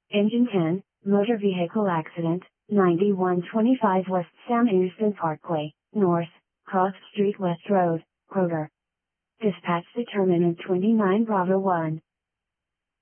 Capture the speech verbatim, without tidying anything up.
Engine ten, motor vehicle accident, ninety-one twenty-five West Sam Houston Parkway, North, Cross Street West Road, Kroger. Dispatch determinant twenty-nine Bravo one.